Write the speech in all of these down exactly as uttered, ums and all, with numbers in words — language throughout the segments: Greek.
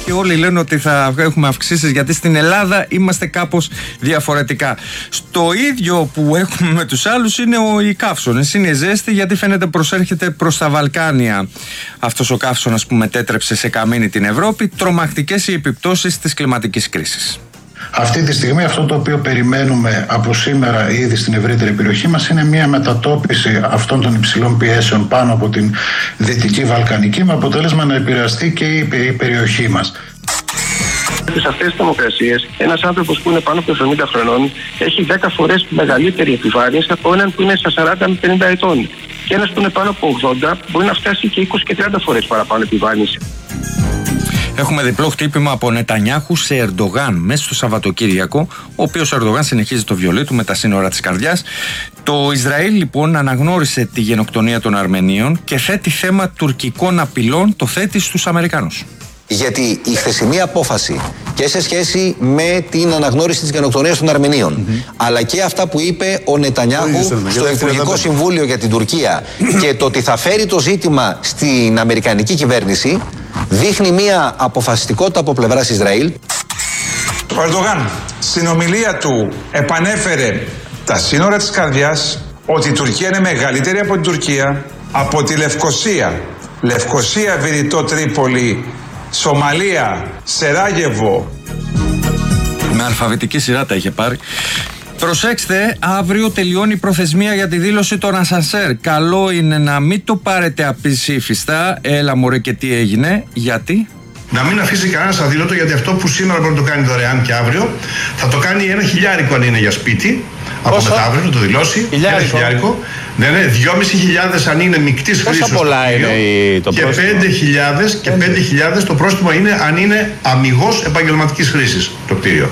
και όλοι λένε ότι θα έχουμε αυξήσεις, γιατί στην Ελλάδα είμαστε κάπως διαφορετικά. Στο ίδιο που έχουμε με τους άλλους είναι ο, οι καύσονες, είναι η ζέστη, γιατί φαίνεται προσέρχεται προς τα Βαλκάνια. Αυτός ο καύσωνας που μετέτρεψε σε καμίνι την Ευρώπη. Τρομακτικές οι επιπτώσεις της κλιματικής κρίσης. Αυτή τη στιγμή αυτό το οποίο περιμένουμε από σήμερα ήδη στην ευρύτερη περιοχή μας είναι μια μετατόπιση αυτών των υψηλών πιέσεων πάνω από την Δυτική Βαλκανική, με αποτέλεσμα να επηρεαστεί και η περιοχή μας. Σε αυτές τις θερμοκρασίες, ένας άνθρωπος που είναι πάνω από εβδομήντα χρονών έχει δέκα φορές μεγαλύτερη επιβάρυνση από έναν που είναι στα σαράντα με πενήντα ετών. Και ένας που είναι πάνω από ογδόντα μπορεί να φτάσει και είκοσι και τριάντα φορές παραπάνω επιβάρυνση. Έχουμε διπλό χτύπημα από Νετανιάχου σε Ερντογάν μέσα στο Σαββατοκύριακο, ο οποίος ο Ερντογάν συνεχίζει το βιολί του με τα σύνορα της καρδιάς. Το Ισραήλ λοιπόν αναγνώρισε τη γενοκτονία των Αρμενίων και θέτει θέμα τουρκικών απειλών, το θέτει στους Αμερικανούς. Γιατί η χθεσινή απόφαση και σε σχέση με την αναγνώριση της γενοκτονίας των Αρμενίων, mm-hmm. αλλά και αυτά που είπε ο Νετανιάχου στο Υπουργικό Συμβούλιο για την Τουρκία και το ότι θα φέρει το ζήτημα στην Αμερικανική κυβέρνηση, δείχνει μια αποφασιστικότητα από πλευράς Ισραήλ. Ο Ερντογάν στην ομιλία του επανέφερε τα σύνορα της καρδιάς, ότι η Τουρκία είναι μεγαλύτερη από την Τουρκία, από τη Λευκοσία, Λευκοσία, Βηρητό, Τρίπολη, Σομαλία, Σεράγεβο. Με αλφαβητική σειρά τα είχε πάρει. Προσέξτε, αύριο τελειώνει η προθεσμία για τη δήλωση των ασανσέρ. Καλό είναι να μην το πάρετε απεισήφιστα. Έλα μωρέ, και τι έγινε, γιατί? Να μην αφήσει κανένας αδήλωτο, γιατί αυτό που σήμερα μπορεί να το κάνει δωρεάν και αύριο θα το κάνει ένα χιλιάρικο αν είναι για σπίτι. Από μεθαύριο να το δηλώσει. Χιλιάρικο. Ένα χιλιάρικο. Ναι, ναι, δυόμισι χιλιάδες αν είναι μικτής χρήσης. Πόσα πολλά είναι το και πρόστιμο? πέντε χιλιάδες και πέντε χιλιάδες το πρόστιμο είναι αν είναι αμιγώς επαγγελματικής χρήσης το κτίριο.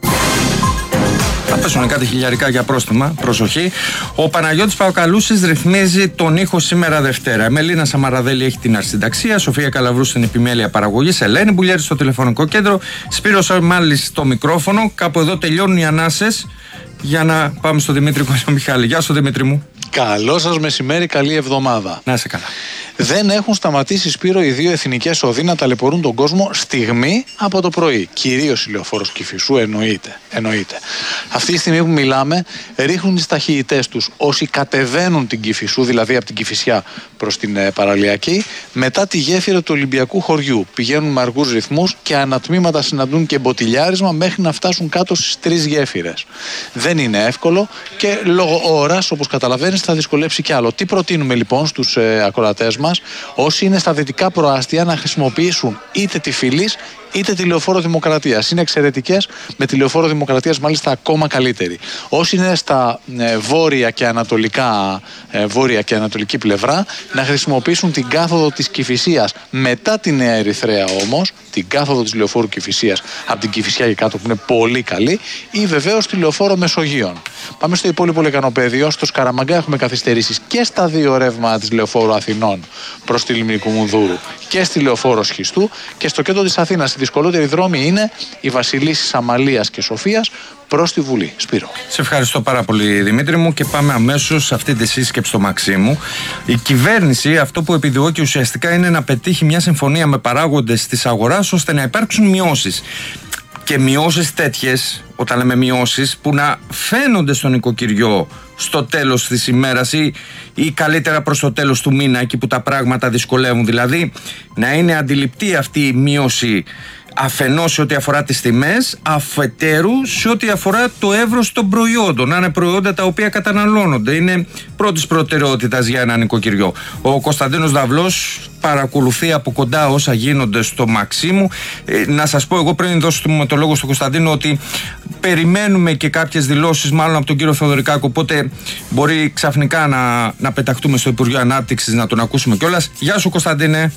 Θα πέσουν κάτι χιλιαρικά για πρόστιμα. Προσοχή. Ο Παναγιώτης Παοκαλούσης ρυθμίζει τον ήχο σήμερα Δευτέρα. Μελίνα Σαμαραδέλη έχει την αρχισυνταξία. Σοφία Καλαβρού στην επιμέλεια παραγωγής. Ελένη Μπουλιέρη στο τηλεφωνικό κέντρο. Σπύρος Μάλης στο μικρόφωνο. Κάπου εδώ τελειώνουν οι ανάσες για να πάμε στο Δημήτρη Κολομιχάλη. Γεια σου, Δημήτρη μου. Καλό σας μεσημέρι, καλή εβδομάδα. Να είσαι καλά. Δεν έχουν σταματήσει, Σπύρο, οι δύο εθνικές οδοί να ταλαιπωρούν τον κόσμο στιγμή από το πρωί. Κυρίως η Λεωφόρος Κηφισού, εννοείται. εννοείται. Αυτή τη στιγμή που μιλάμε, ρίχνουν τις ταχύτητές τους όσοι κατεβαίνουν την Κηφισού, δηλαδή από την Κηφισιά προς την ε, Παραλιακή, μετά τη γέφυρα του Ολυμπιακού χωριού. Πηγαίνουν με αργούς ρυθμούς και ανατμήματα συναντούν και μποτιλιάρισμα μέχρι να φτάσουν κάτω στις τρεις γέφυρες. Δεν είναι εύκολο και λόγω ώρας, όπως καταλαβαίνεις, θα δυσκολέψει κι άλλο. Τι προτείνουμε λοιπόν στους ε, ακροατές μας, όσοι είναι στα δυτικά προάστια, να χρησιμοποιήσουν είτε τη Φυλής είτε τη Λεωφόρο Δημοκρατίας. Είναι εξαιρετικές, με τη Λεωφόρο Δημοκρατίας μάλιστα ακόμα καλύτερη. Όσοι είναι στα ε, βόρεια και ανατολικά, ε, βόρεια και ανατολική πλευρά, να χρησιμοποιήσουν την κάθοδο της Κηφισίας μετά τη Νέα Ερυθρέα όμως, την κάθοδο της Λεωφόρου Κηφισίας από την Κηφισιά και κάτω που είναι πολύ καλή, ή βεβαίως τη Λεωφόρο Μεσογείων. Πάμε στο υπόλοιπο λεκανοπέδιο. Στο Σκαραμαγκά έχουμε καθυστερήσεις και στα δύο ρεύματα της Λεωφόρου Αθηνών προς τη Λιμνικού Μουνδούρου και στη Λεωφόρο Σχιστού, και στο κέντρο της Αθήνας οι δυσκολότεροι δρόμοι είναι η Βασιλίσσης, Αμαλίας και Σοφίας προς τη Βουλή. Σπύρο. Σε ευχαριστώ πάρα πολύ, Δημήτρη μου, και πάμε αμέσως σε αυτή τη σύσκεψη στο Μαξίμου. Η κυβέρνηση αυτό που επιδιώκει ουσιαστικά είναι να πετύχει μια συμφωνία με παράγοντες της αγοράς ώστε να υπάρξουν μειώσεις. Και μειώσεις τέτοιες, όταν λέμε μειώσεις, που να φαίνονται στο νοικοκυριό στο τέλος της ημέρας ή, ή καλύτερα προς το τέλος του μήνα, εκεί που τα πράγματα δυσκολεύουν. Δηλαδή να είναι αντιληπτή αυτή η μείωση αφενός σε ό,τι αφορά τις τιμές, αφετέρου σε ό,τι αφορά το εύρος των προϊόντων. Να είναι προϊόντα τα οποία καταναλώνονται. Είναι πρώτης προτεραιότητας για ένα νοικοκυριό. Ο Κωνσταντίνος Δαυλός παρακολουθεί από κοντά όσα γίνονται στο Μαξίμου. Ε, να σας πω εγώ, πριν δώσουμε το λόγο στον Κωνσταντίνο, ότι περιμένουμε και κάποιες δηλώσεις μάλλον από τον κύριο Θεοδωρικάκο, οπότε μπορεί ξαφνικά να, να πεταχτούμε στο Υπουργείο Ανάπτυξης να τον ακούσουμε κιόλας. Γεια σου, Κωνσταντίνε.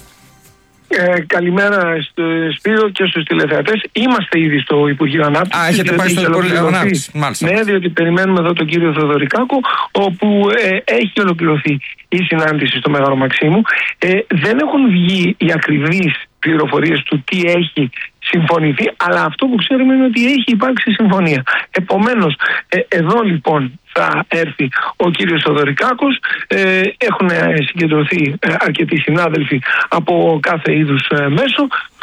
Ε, καλημέρα στο Σπύρο και στους τηλεθεατές. Είμαστε ήδη στο Υπουργείο Ανάπτυξης. Α, έχετε πάει στο Υπουργείο Ανάπτυξης. Ναι, διότι περιμένουμε εδώ τον κύριο Θεοδωρικάκο, όπου ε, έχει ολοκληρωθεί η συνάντηση στο Μέγαρο Μαξίμου. Ε, δεν έχουν βγει οι ακριβείς πληροφορίες του τι έχει συμφωνηθεί, αλλά αυτό που ξέρουμε είναι ότι έχει υπάρξει συμφωνία. Επομένως, ε, εδώ λοιπόν θα έρθει ο κύριος Θεοδωρικάκος. Ε, έχουν συγκεντρωθεί ε, αρκετοί συνάδελφοι από κάθε είδους ε, μέσο.